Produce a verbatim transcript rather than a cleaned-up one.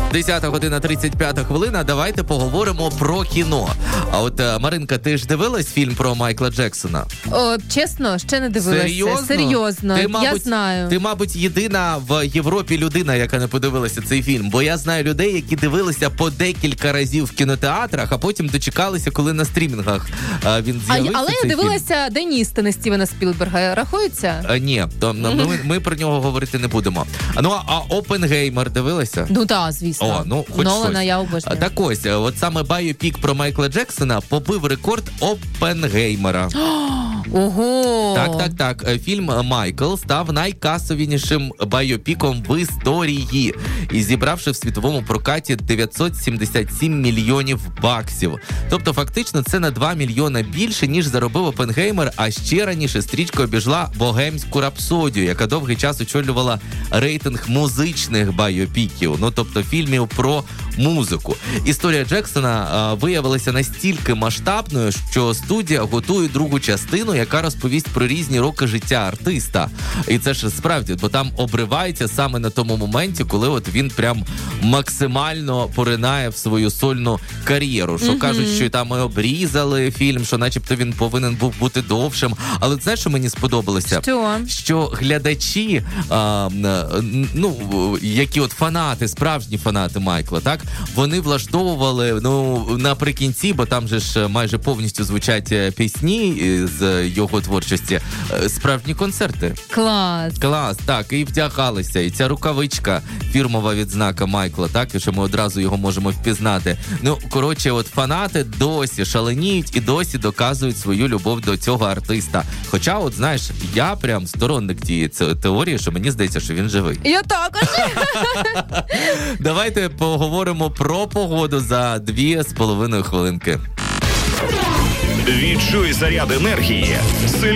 десята година тридцять п'ята хвилина. Давайте поговоримо про кіно. А от, Маринка, ти ж дивилась фільм про Майкла Джексона? О, чесно, ще не дивилася. Серйозно? Серйозно, ти, я мабуть, знаю. Ти, мабуть, єдина в Європі людина, яка не подивилася цей фільм. Бо я знаю людей, які дивилися по декілька разів в кінотеатрах, а потім дочекалися, коли на стрімінгах а, він з'явився. А, але я дивилася фільм. День істини Стівена Спілберга. Рахується? А, ні, то, mm-hmm. ми, ми про нього говорити не будемо. Ну, а Опенгеймер дивилися? Ну так, звісно. О, ну, хоч Нолана щось. я обожнюю. Так ось, от саме байопік про Майкла Джексона побив рекорд Опенгеймера. Ого! Так, так, так. Фільм «Майкл» став найкасовішим байопіком в історії і зібравши в світовому прокаті дев'ятсот сімдесят сім мільйонів баксів. Тобто, фактично, це на два мільйона більше, ніж заробив Опенгеймер, а ще раніше стрічка обійшла «Богемську рапсодію», яка довгий час очолювала рейтинг музичних байопіків, ну, тобто фільмів про музику. Історія Джексона а, виявилася настільки масштабною, що студія готує другу частину, яка розповість про різні роки життя артиста. І це ж справді, бо там обривається саме на тому моменті, коли от він прям максимально поринає в свою сольну кар'єру. Що mm-hmm. кажуть, що там і обрізали фільм, що начебто він повинен був бути довшим. Але знаєш, що мені сподобалося? Що? Що глядачі, а, ну, які от фанати, справжні фанати Майкла, так, вони влаштовували, ну, наприкінці, бо там же ж майже повністю звучать пісні з його творчості, справжні концерти. Клас. Клас, так, і вдягалися, і ця рукавичка, фірмова відзнака Майкла, так, і що ми одразу його можемо впізнати. Ну, коротше, от фанати досі шаленіють і досі доказують свою любов до цього артиста. Хоча, от, знаєш, я прям сторонник тієї теорії, що мені здається, що він живий. Я також. Давайте поговоримо про погоду за дві з половиною хвилинки. Відчуй заряд енергії.